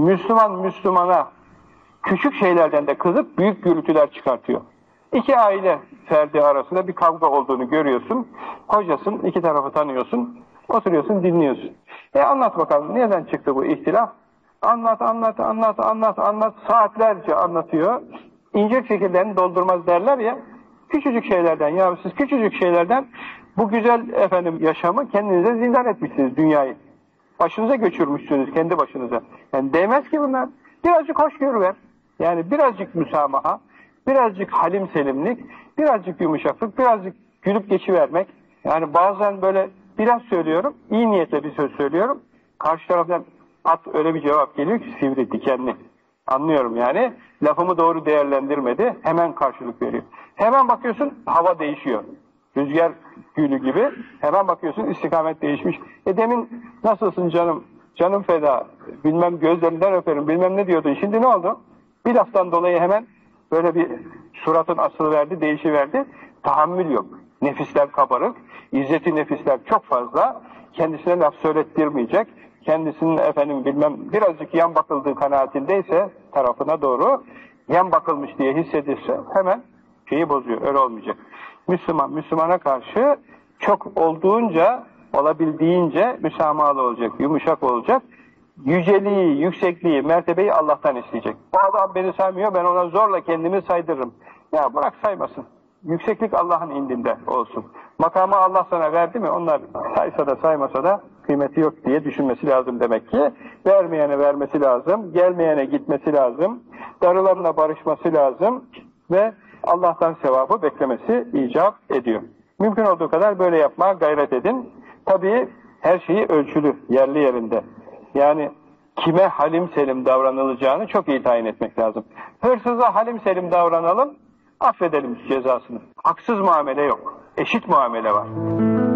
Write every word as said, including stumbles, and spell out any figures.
Müslüman Müslümana küçük şeylerden de kızıp büyük gürültüler çıkartıyor. İki aile ferdi arasında bir kavga olduğunu görüyorsun. Kocasın, iki tarafı tanıyorsun. Oturuyorsun, dinliyorsun. E anlat bakalım, nereden çıktı bu ihtilaf? Anlat, anlat, anlat, anlat, anlat. Saatlerce anlatıyor. İncir çekirdeğini doldurmaz derler ya. Küçücük şeylerden, ya siz küçücük şeylerden bu güzel efendim yaşamı kendinize zindan etmişsiniz, dünyayı. Başınıza göçürmüşsünüz, kendi başınıza. Yani değmez ki bunlar. Birazcık hoşgörü ver. Yani birazcık müsamaha, birazcık halim selimlik, birazcık yumuşaklık, birazcık gülüp geçivermek. Yani bazen böyle biraz söylüyorum, iyi niyetle bir söz söylüyorum. Karşı taraftan at öyle bir cevap geliyor ki sivri, dikenli. Anlıyorum yani. Lafımı doğru değerlendirmedi, hemen karşılık veriyor. Hemen bakıyorsun hava değişiyor. Rüzgar gülü gibi. Hemen bakıyorsun istikamet değişmiş. E demin nasılsın canım? Canım feda. Bilmem gözlerinden öperim. Bilmem ne diyordun. Şimdi ne oldu? Bir laftan dolayı hemen böyle bir suratın asılıverdi, değişiverdi. Tahammül yok. Nefisler kabarık. İzzeti nefisler çok fazla. Kendisine laf söylettirmeyecek. Kendisinin efendim bilmem birazcık yan bakıldığı kanaatindeyse tarafına doğru yan bakılmış diye hissedilse hemen şeyi bozuyor. Öyle olmayacak. Müslüman, Müslümana karşı çok olduğunca, olabildiğince müsamahalı olacak, yumuşak olacak. Yüceliği, yüksekliği, mertebeyi Allah'tan isteyecek. O adam beni saymıyor, ben ona zorla kendimi saydırırım. Ya bırak saymasın. Yükseklik Allah'ın indinde olsun. Makamı Allah sana verdi mi, onlar saysa da saymasa da kıymeti yok diye düşünmesi lazım demek ki. Vermeyene vermesi lazım, gelmeyene gitmesi lazım, darılanla barışması lazım ve Allah'tan sevabı beklemesi icap ediyor. Mümkün olduğu kadar böyle yapmaya gayret edin. Tabii her şeyi ölçülü, yerli yerinde. Yani kime halim selim davranılacağını çok iyi tayin etmek lazım. Hırsıza halim selim davranalım, affedelim cezasını. Haksız muamele yok, eşit muamele var.